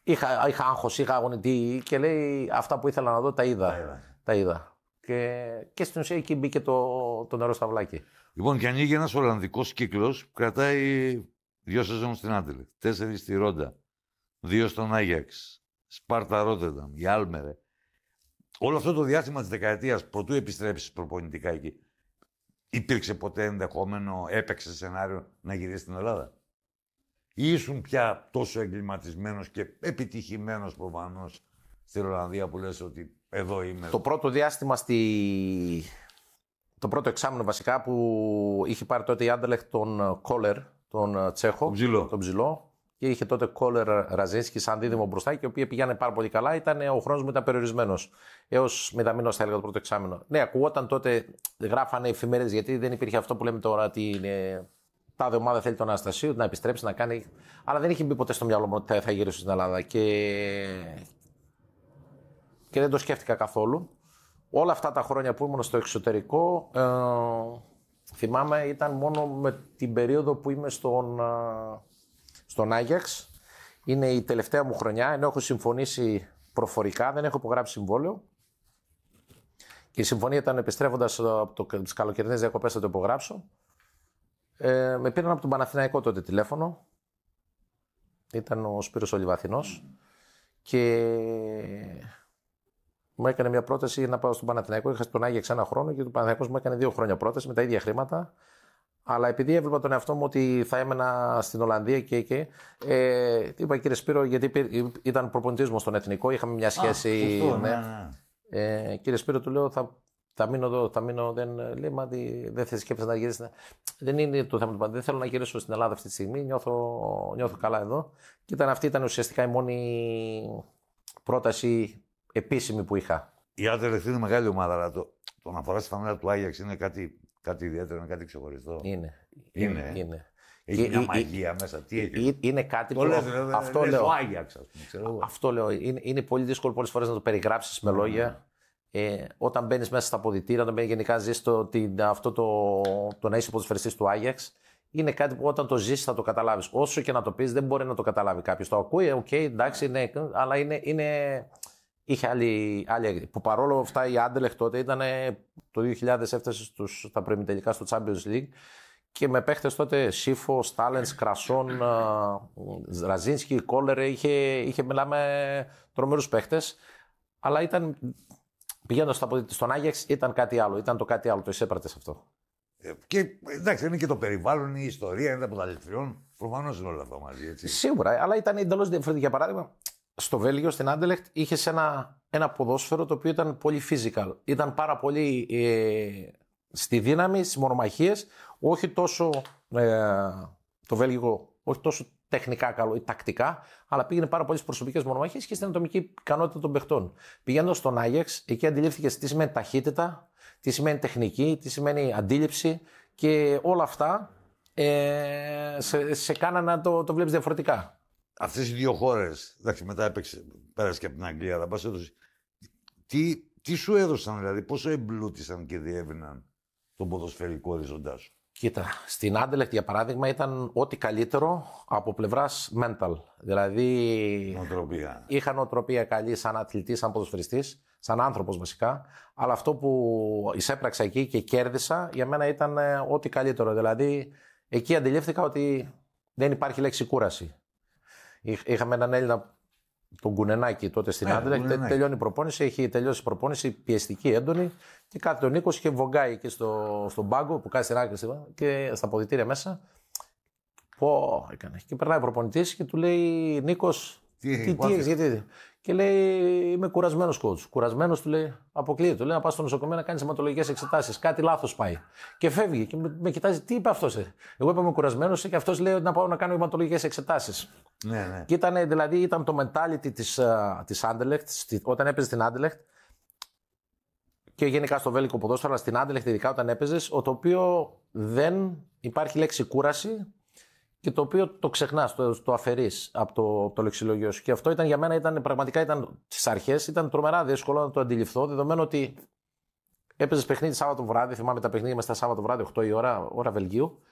Είχα άγχος, είχα αγωνιτή και λέει αυτά που ήθελα να δω τα είδα. Και στην ουσία εκεί μπήκε το νερό στα βλάκια. Λοιπόν, και ανοίγει ένας Ολλανδικός κύκλος που κρατάει 2 σεζόν στην Άντελεχτ, 4 στη Ρόντα, 2 στον Άγιαξ, Σπάρτα Ρότερνταμ, η Άλμερε. Όλο αυτό το διάστημα της δεκαετίας, πρωτού επιστρέψεις προπονητικά εκεί, υπήρξε ποτέ ενδεχόμενο, έπαιξε σενάριο να γυρίσεις στην Ελλάδα? Ή ήσουν πια τόσο εγκληματισμένος και επιτυχημένος προφανώς στην Ολλανδία που λες ότι εδώ είμαι? Το πρώτο διάστημα το πρώτο εξάμηνο βασικά που είχε πάρει τότε η Άντελεχτ τον Κόλερ, τον Τσέχο, τον ψηλό, και είχε τότε Κόλερ Ραζίνσκι σαν δίδυμο μπροστά και οι οποίοι πήγανε πάρα πολύ καλά. Ο χρόνος μου ήταν περιορισμένος. Έως μηδαμινός θα έλεγα το πρώτο εξάμηνο. Ναι, ακουγόταν τότε, γράφανε εφημερίδες γιατί δεν υπήρχε αυτό που λέμε τώρα ότι είναι. Τάδε ομάδα θέλει τον Αναστασίου να επιστρέψει να κάνει. Αλλά δεν είχε μπει ποτέ στο μυαλό μου ότι θα γυρίσω στην Ελλάδα και δεν το σκέφτηκα καθόλου. Όλα αυτά τα χρόνια που ήμουν στο εξωτερικό, θυμάμαι ήταν μόνο με την περίοδο που είμαι στον Άγιαξ. Είναι η τελευταία μου χρονιά, ενώ έχω συμφωνήσει προφορικά, δεν έχω υπογράψει συμβόλαιο. Και η συμφωνία ήταν επιστρέφοντας από τις καλοκαιρινές διακοπές θα το υπογράψω. Με πήραν από τον Παναθηναϊκό τότε τηλέφωνο. Ήταν ο Σπύρος ο Λιβαθινός και μου έκανε μια πρόταση να πάω στον Παναθηναϊκό. Είχα στον Άγιαξ 1 χρόνο και ο Παναθηναϊκός μου έκανε 2 χρόνια πρόταση με τα ίδια χρήματα. Αλλά επειδή έβλεπα τον εαυτό μου ότι θα έμενα στην Ολλανδία και είπα κύριε Σπύρο, γιατί ήταν προπονητής μου στον Εθνικό, είχαμε μια σχέση. Κύριε Σπύρο, του λέω θα μείνω εδώ, λέει, μα δεν θες σκέφτεσαι να γυρίσεις. Δεν είναι το θέμα του πάντα. Δεν θέλω να γυρίσω στην Ελλάδα αυτή τη στιγμή. Νιώθω καλά εδώ. Και αυτή ήταν ουσιαστικά η μόνη πρόταση επίσημη που είχα. Η Άντελεχτ είναι μεγάλη ομάδα, αλλά το να φοράς τη φανέλα του Άγιαξ είναι κάτι ιδιαίτερο, είναι κάτι ξεχωριστό. Είναι. Έχει μια μαγεία μέσα. Τι έχει? Είναι κάτι που. Αυτό λέω. Άγιαξ, ας πούμε, αυτό λέω. Είναι πολύ δύσκολο πολλές φορές να το περιγράψεις με λόγια. Όταν μπαίνεις μέσα στα αποδυτήρια, όταν γενικά ζεις αυτό το να είσαι ποδοσφαιριστής του Άγιαξ, είναι κάτι που όταν το ζεις θα το καταλάβεις. Όσο και να το πεις, δεν μπορεί να το καταλάβει κάποιος. Το ακούει, εντάξει, ναι, αλλά είχε άλλη. Που παρόλο αυτά η Άντελεχτ τότε ήταν το 2000 έφτασε στα προημιτελικά στο Champions League και με παίχτες τότε Σίφο, Στάλενς, Κρασόν, Ραζίνσκι, Κόλερ, είχε μιλάμε τρομερούς παίχτες, αλλά πηγαίνοντας στον Άγιαξ ήταν κάτι άλλο, ήταν το κάτι άλλο, το εισέπρατες αυτό. Και εντάξει, είναι και το περιβάλλον, η ιστορία, είναι τα πρωταθλητριών. Προφανώς είναι όλα αυτά μαζί, έτσι. Σίγουρα, αλλά ήταν εντελώς διαφορετικό. Για παράδειγμα, στο Βέλγιο, στην Άντελεχτ, είχε ένα ποδόσφαιρο το οποίο ήταν πολύ physical. Ήταν πάρα πολύ στη δύναμη, στις μονομαχίες, όχι τόσο το Βέλγιο, όχι τόσο τεχνικά καλό ή τακτικά, αλλά πήγαινε πάρα πολλές προσωπικές μονομαχίες και στην ατομική ικανότητα των παιχτών. Πηγαίνοντας στον Άγιαξ, εκεί αντιλήφθηκε τι σημαίνει ταχύτητα, τι σημαίνει τεχνική, τι σημαίνει αντίληψη και όλα αυτά σε κάνανε να το βλέπεις διαφορετικά. Αυτές οι 2 χώρες, εντάξει, μετά πέρασε και από την Αγγλία, αλλά πας έδωσε. Τι σου έδωσαν, δηλαδή, πόσο εμπλούτησαν και διεύρυναν τον ποδοσφαιρικό οριζοντά σου? Κοίτα, στην Άντελεχτ για παράδειγμα ήταν ό,τι καλύτερο από πλευράς mental. Δηλαδή. Νοοτροπία. Είχα νοοτροπία καλή σαν αθλητής, σαν ποδοσφαιριστής, σαν άνθρωπος βασικά. Αλλά αυτό που εισέπραξα εκεί και κέρδισα για μένα ήταν ό,τι καλύτερο. Δηλαδή εκεί αντιλήφθηκα ότι δεν υπάρχει λέξη κούραση. Είχαμε έναν Έλληνα, τον Κουνενάκη, τότε στην Άντελεχτ. Τελειώνει η προπόνηση, έχει τελειώσει η προπόνηση πιεστική, έντονη. Και κάθεται ο Νίκος και βογκάει εκεί στον πάγκο που κάνει στην άκρη και στα αποδυτήρια μέσα. Πω, έκανε. Και περνάει ο προπονητής και του λέει: Νίκος, τι έχεις, γιατί? Και λέει: Είμαι κουρασμένος, coach. Κουρασμένος, του λέει: Αποκλείεται. Του λέει: Να πας στο νοσοκομείο να κάνεις αιματολογικές εξετάσεις. Κάτι λάθος πάει. Και φεύγει και με κοιτάζει: Τι είπε αυτός? Εγώ είπα: Είμαι κουρασμένος και αυτός λέει: Να πάω να κάνω αιματολογικές εξετάσεις. Ναι. Και ήταν το mentality της Άντελεχτ, όταν έπαιζε στην Άντελεχτ. Και γενικά στο βέλγικο ποδόσφαιρο, αλλά στην Άντελεχτ ειδικά όταν έπαιζες, το οποίο δεν υπάρχει λέξη κούραση και το οποίο το ξεχνάς, το αφαιρείς από το λεξιλόγιο σου. Και αυτό ήταν για μένα, πραγματικά στις αρχές, ήταν τρομερά δύσκολο να το αντιληφθώ, δεδομένου ότι έπαιζες παιχνίδι Σάββατο βράδυ, θυμάμαι τα παιχνίδια μας τα Σάββατο βράδυ, 8 η ώρα Βελγίου,